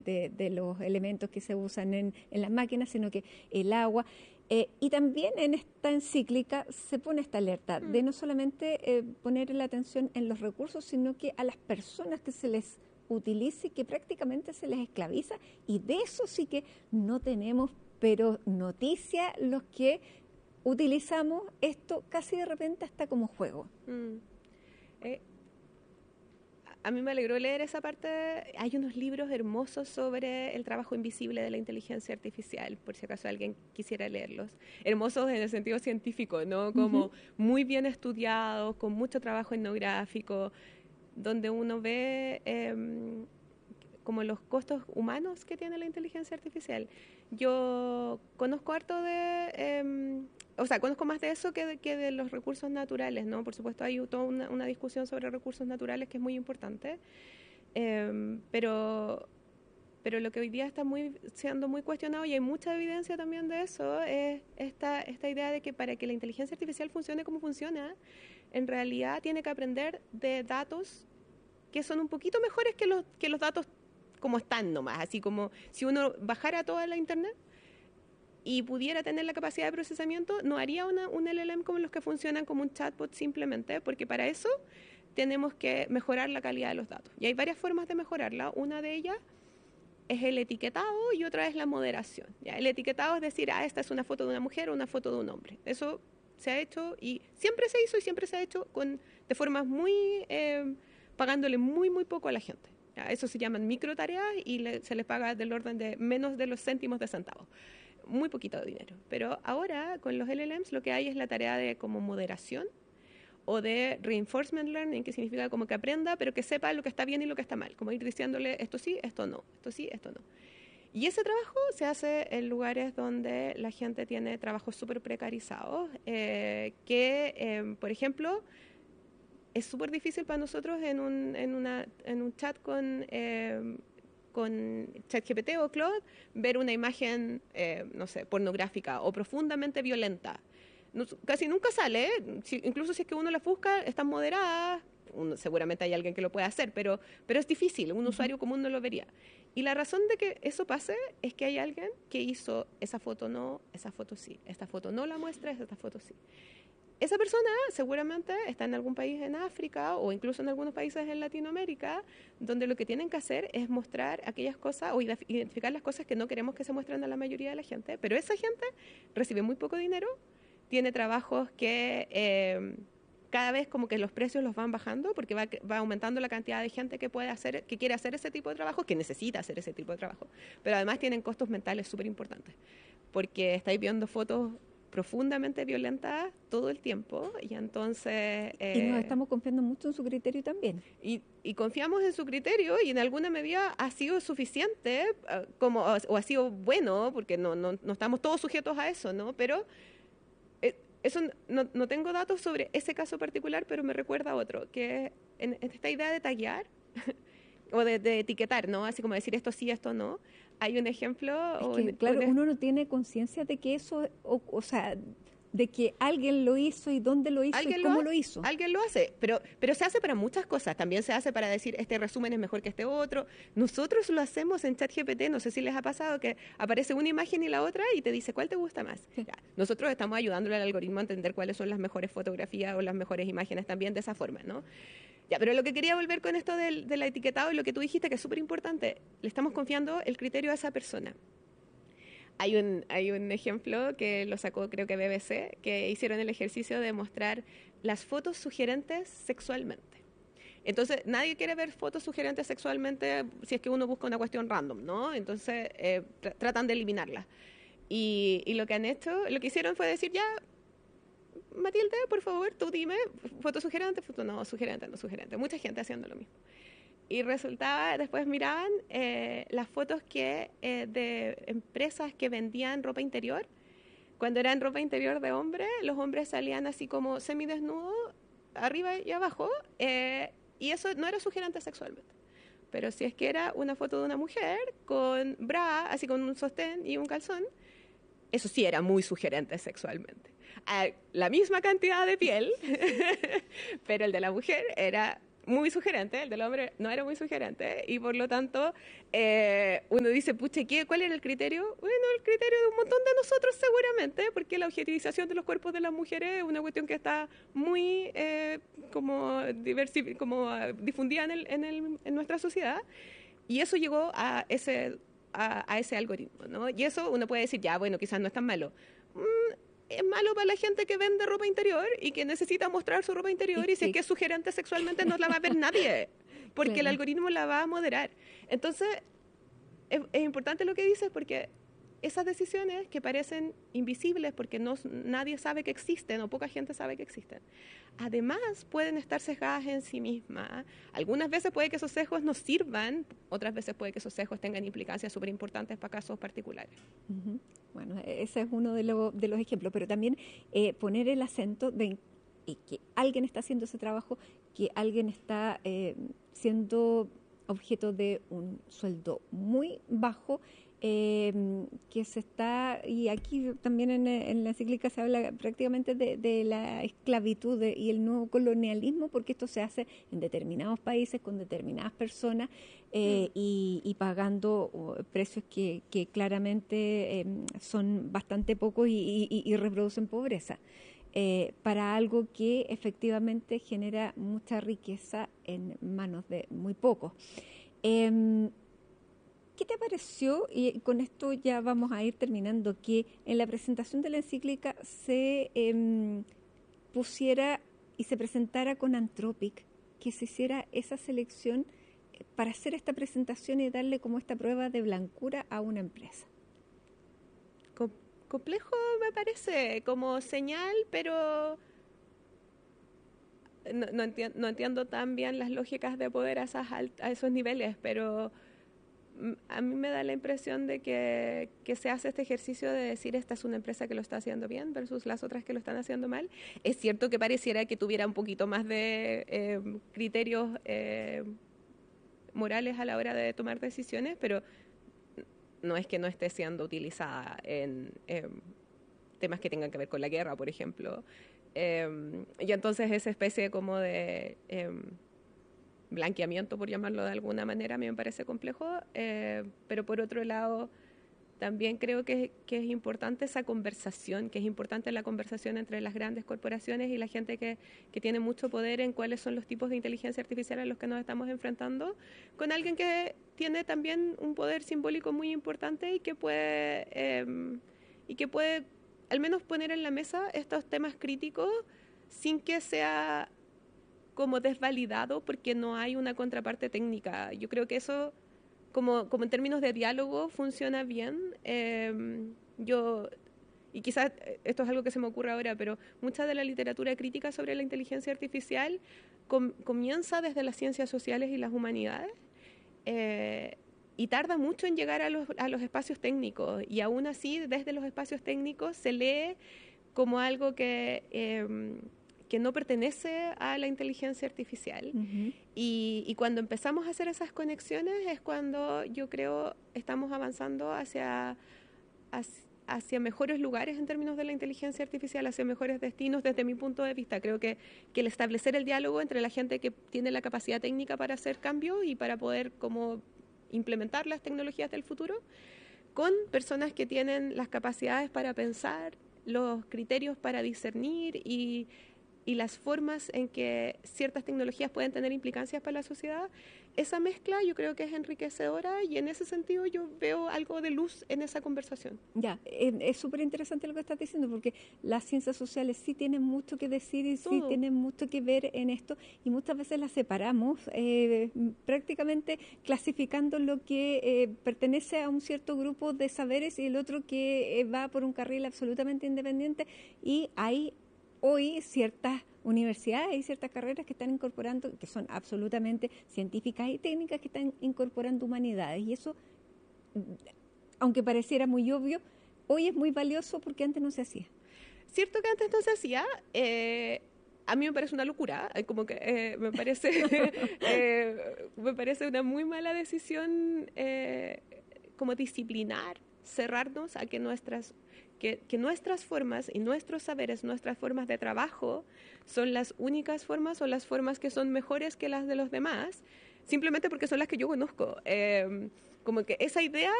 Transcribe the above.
de los elementos que se usan en las máquinas, sino que el agua. Y también en esta encíclica se pone esta alerta de no solamente poner la atención en los recursos, sino que a las personas que se les utilice, que prácticamente se les esclaviza, y de eso sí que no tenemos, pero noticia los que utilizamos esto casi de repente hasta como juego. A mí me alegró leer esa parte. Hay unos libros hermosos sobre el trabajo invisible de la inteligencia artificial, por si acaso alguien quisiera leerlos. Hermosos en el sentido científico, ¿no? Como muy bien estudiados, con mucho trabajo etnográfico, donde uno ve como los costos humanos que tiene la inteligencia artificial. Yo conozco harto de... conozco más de eso que de los recursos naturales, ¿no? Por supuesto, hay toda una discusión sobre recursos naturales que es muy importante, pero lo que hoy día está siendo muy cuestionado, y hay mucha evidencia también de eso, es esta idea de que para que la inteligencia artificial funcione como funciona, en realidad tiene que aprender de datos que son un poquito mejores que los datos como están nomás, así como si uno bajara toda la internet y pudiera tener la capacidad de procesamiento, no haría un LLM como los que funcionan como un chatbot simplemente, porque para eso tenemos que mejorar la calidad de los datos. Y hay varias formas de mejorarla. Una de ellas es el etiquetado y otra es la moderación. ¿Ya? El etiquetado es decir, esta es una foto de una mujer o una foto de un hombre. Eso se ha hecho y siempre se hizo y siempre se ha hecho de formas muy... pagándole muy, muy poco a la gente. ¿Ya? Eso se llaman microtareas y se les paga del orden de menos de los céntimos de centavos. Muy poquito de dinero. Pero ahora con los LLMs lo que hay es la tarea de como moderación o de reinforcement learning, que significa como que aprenda, pero que sepa lo que está bien y lo que está mal. Como ir diciéndole esto sí, esto no, esto sí, esto no. Y ese trabajo se hace en lugares donde la gente tiene trabajos súper precarizados, por ejemplo, es súper difícil para nosotros en un chat con ChatGPT o Claude ver una imagen, no sé, pornográfica o profundamente violenta. Casi nunca sale, incluso si es que uno las busca, están moderadas, seguramente hay alguien que lo puede hacer, pero es difícil, un usuario común no lo vería. Y la razón de que eso pase es que hay alguien que hizo esa foto no, esa foto sí, esta foto no la muestra, esta foto sí. Esa persona seguramente está en algún país en África o incluso en algunos países en Latinoamérica, donde lo que tienen que hacer es mostrar aquellas cosas o identificar las cosas que no queremos que se muestren a la mayoría de la gente, pero esa gente recibe muy poco dinero, tiene trabajos que cada vez como que los precios los van bajando porque va aumentando la cantidad de gente que quiere hacer ese tipo de trabajo, que necesita hacer ese tipo de trabajo, pero además tienen costos mentales súper importantes, porque estáis viendo fotos profundamente violentas todo el tiempo y entonces... y nos estamos confiando mucho en su criterio también. Y confiamos en su criterio y en alguna medida ha sido suficiente o ha sido bueno, porque no estamos todos sujetos a eso, ¿no? Pero eso no tengo datos sobre ese caso particular, pero me recuerda a otro, que en esta idea de taguear o de etiquetar, ¿no? Así como decir esto sí, esto no. Hay un ejemplo... Es que, claro, uno no tiene conciencia de que eso, o sea, de que alguien lo hizo y dónde lo hizo y cómo lo hizo. Alguien lo hace, pero se hace para muchas cosas. También se hace para decir, este resumen es mejor que este otro. Nosotros lo hacemos en ChatGPT, no sé si les ha pasado que aparece una imagen y la otra y te dice cuál te gusta más. Sí. Ya, nosotros estamos ayudándole al algoritmo a entender cuáles son las mejores fotografías o las mejores imágenes también de esa forma, ¿no? Ya, pero lo que quería volver con esto del etiquetado y lo que tú dijiste, que es súper importante, le estamos confiando el criterio a esa persona. Hay un ejemplo que lo sacó creo que BBC, que hicieron el ejercicio de mostrar las fotos sugerentes sexualmente. Entonces, nadie quiere ver fotos sugerentes sexualmente si es que uno busca una cuestión random, ¿no? Entonces, tratan de eliminarlas. Y lo que han hecho, lo que hicieron fue decir, ya, Matilde, por favor, tú dime, foto sugerente, foto no sugerente, no sugerente. Mucha gente haciendo lo mismo. Y resultaba, después miraban las fotos de empresas que vendían ropa interior. Cuando eran ropa interior de hombre, los hombres salían así como semidesnudos, arriba y abajo, y eso no era sugerente sexualmente. Pero si es que era una foto de una mujer con bra, así con un sostén y un calzón, eso sí era muy sugerente sexualmente. La misma cantidad de piel, pero el de la mujer era muy sugerente, el del hombre no era muy sugerente, y por lo tanto uno dice, pucha, ¿cuál era el criterio? Bueno, el criterio de un montón de nosotros seguramente, porque la objetivización de los cuerpos de las mujeres es una cuestión que está muy como difundida en nuestra sociedad, y eso llegó a ese algoritmo, ¿no? Y eso uno puede decir, ya, bueno, quizás no es tan malo. Es malo para la gente que vende ropa interior y que necesita mostrar su ropa interior, y si es que es sugerente sexualmente no la va a ver nadie, porque el algoritmo la va a moderar. Entonces, es importante lo que dices, porque esas decisiones que parecen invisibles porque nadie sabe que existen o poca gente sabe que existen, además pueden estar sesgadas en sí mismas. Algunas veces puede que esos sesgos nos sirvan, otras veces puede que esos sesgos tengan implicancias súper importantes para casos particulares. Uh-huh. Bueno, ese es uno de los ejemplos, pero también poner el acento de que alguien está haciendo ese trabajo, que alguien está siendo objeto de un sueldo muy bajo, que se está, y aquí también en la encíclica se habla prácticamente de la esclavitud y el nuevo colonialismo, porque esto se hace en determinados países con determinadas personas y pagando precios que claramente son bastante pocos y reproducen pobreza. Para algo que efectivamente genera mucha riqueza en manos de muy pocos. ¿Qué te pareció, y con esto ya vamos a ir terminando, que en la presentación de la encíclica se pusiera y se presentara con Anthropic, que se hiciera esa selección para hacer esta presentación y darle como esta prueba de blancura a una empresa? Complejo me parece, como señal, pero no entiendo tan bien las lógicas de poder a esos niveles, pero a mí me da la impresión de que se hace este ejercicio de decir, esta es una empresa que lo está haciendo bien versus las otras que lo están haciendo mal. Es cierto que pareciera que tuviera un poquito más de criterios morales a la hora de tomar decisiones, pero no es que no esté siendo utilizada en temas que tengan que ver con la guerra, por ejemplo. Y entonces esa especie como de blanqueamiento, por llamarlo de alguna manera, a mí me parece complejo, pero por otro lado también creo que es importante esa conversación, que es importante la conversación entre las grandes corporaciones y la gente que tiene mucho poder en cuáles son los tipos de inteligencia artificial a los que nos estamos enfrentando, con alguien que tiene también un poder simbólico muy importante y que puede al menos poner en la mesa estos temas críticos sin que sea como desvalidado porque no hay una contraparte técnica. Yo creo que eso, como en términos de diálogo, funciona bien. Y quizás esto es algo que se me ocurre ahora, pero mucha de la literatura crítica sobre la inteligencia artificial comienza desde las ciencias sociales y las humanidades, y tarda mucho en llegar a los espacios técnicos, y aún así desde los espacios técnicos se lee como algo que no pertenece a la inteligencia artificial. Uh-huh. Y cuando empezamos a hacer esas conexiones es cuando yo creo estamos avanzando hacia mejores lugares en términos de la inteligencia artificial, hacia mejores destinos desde mi punto de vista. Creo que el establecer el diálogo entre la gente que tiene la capacidad técnica para hacer cambios y para poder como implementar las tecnologías del futuro, con personas que tienen las capacidades para pensar, los criterios para discernir y las formas en que ciertas tecnologías pueden tener implicancias para la sociedad, esa mezcla yo creo que es enriquecedora, y en ese sentido yo veo algo de luz en esa conversación. Ya, es súper interesante lo que estás diciendo, porque las ciencias sociales sí tienen mucho que decir y sí tienen mucho que ver en esto, y muchas veces las separamos prácticamente clasificando lo que pertenece a un cierto grupo de saberes y el otro que va por un carril absolutamente independiente, y hay hoy ciertas universidades y ciertas carreras que están incorporando, que son absolutamente científicas y técnicas, que están incorporando humanidades, y eso, aunque pareciera muy obvio, hoy es muy valioso porque antes no se hacía. Cierto que antes no se hacía, a mí me parece una locura, como que me parece una muy mala decisión como disciplinar cerrarnos a que nuestras formas y nuestros saberes, nuestras formas de trabajo son las únicas formas o las formas que son mejores que las de los demás, simplemente porque son las que yo conozco. Como que esa idea